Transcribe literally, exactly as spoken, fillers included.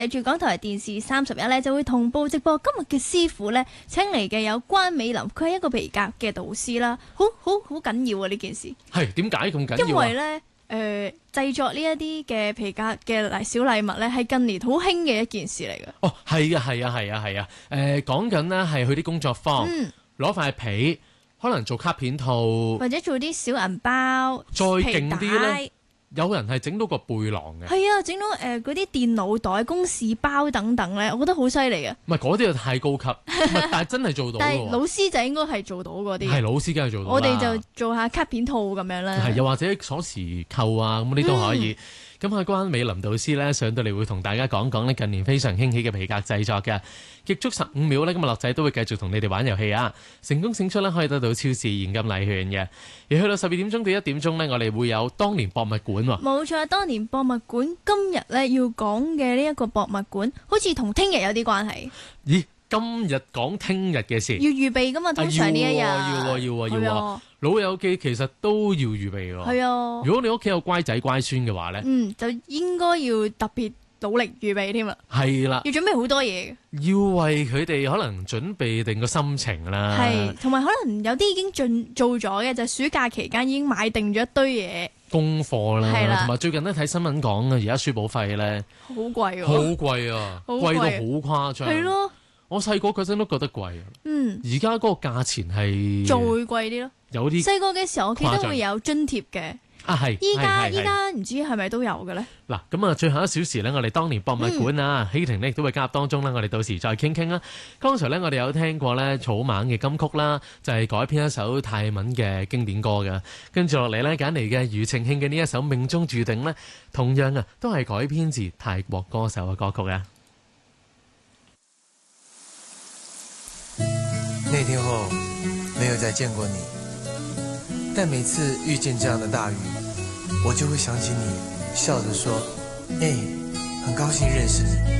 住港台電視三十一咧，就會同步直播今日嘅師傅咧，請嚟嘅有關美林，佢係一個皮革嘅導師啦，好好好緊要啊呢件事。 係點解咁緊要啊？ 因為咧，誒、呃、製作呢一啲嘅皮革嘅禮小禮物咧，係近年好興嘅一件事嚟嘅。 哦，係啊，係啊，係啊，係啊，誒講緊呢係去啲工作坊攞塊皮，可能做卡片套， 或者做啲小銀包， 再勁啲咧。 皮帶有人係整到個背囊嘅， 係啊，整到誒嗰啲電腦袋、公事包等等咧，我覺得好犀利嘅。 唔係嗰啲就太高級，但係真係做到嘅喎。 但係老師就應該係做到嗰啲。 係老師梗係做到啦。 我哋就做下卡片套咁樣啦。 係又或者鎖匙扣啊，咁呢都可以。咁阿關美林導師咧上到嚟會同大家講講呢近年非常興起嘅皮革製作嘅，極足十五秒呢，咁啊樂仔都會繼續同你哋玩遊戲啊！成功勝出呢，可以得到超市現金禮券嘅。而去到十二點鐘到一點鐘呢，我哋會有當年博物館喎。 冇錯，當年博物館今日咧要講嘅呢一個博物館，好似同聽日有啲關係。 咦？今日講聽日嘅事， 要預備噶嘛？通常呢一日要啊要啊要啊要啊！老友記其實都要預備㗎。係啊，如果你屋企有乖仔乖孫嘅話咧， 嗯，就應該要特別努力預備添啊。係啦，要準備好多嘢。 要為佢哋可能準備定個心情啦。 係，同埋可能有啲已經盡做咗嘅，就暑假期間已經買定咗一堆嘢。 功課啦，同埋最近咧睇新聞講啊，而家書簿費咧好貴喎， 好貴啊，貴到好誇張。係咯。我細個嗰陣都覺得貴啊，嗯，而家嗰個價錢係再貴啲咯， 有啲細個嘅時候我記得會有津貼嘅， 啊係， 依家依家唔知係咪都有嘅咧？ 嗱，咁啊，最後一小時咧，我哋當年博物館啊，希婷呢亦都會加入當中啦，我哋到時再傾傾啦。剛才咧我哋有聽過咧草蜢嘅金曲啦，就係改編一首泰文嘅經典歌嘅，跟住落嚟咧揀嚟嘅庾澄慶嘅呢一首命中注定咧，同樣啊都係改編自泰國歌手嘅歌曲啊。 那天後沒有再見過你，但每次遇見這樣的大雨，我就會想起你，笑着說：“哎，很高興認識你。”